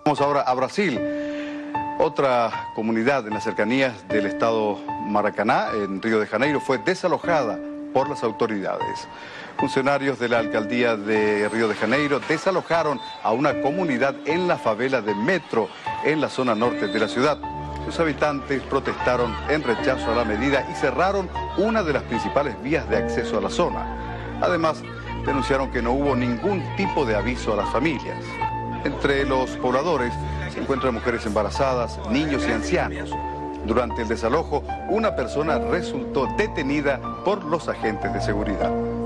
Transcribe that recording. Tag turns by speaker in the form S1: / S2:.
S1: Vamos ahora a Brasil, otra comunidad en las cercanías del estado Maracaná, en Río de Janeiro, fue desalojada por las autoridades. Funcionarios de la alcaldía de Río de Janeiro desalojaron a una comunidad en la favela de Metro, en la zona norte de la ciudad. Los habitantes protestaron en rechazo a la medida y cerraron una de las principales vías de acceso a la zona. Además, denunciaron que no hubo ningún tipo de aviso a las familias. Entre los pobladores se encuentran mujeres embarazadas, niños y ancianos. Durante el desalojo, una persona resultó detenida por los agentes de seguridad.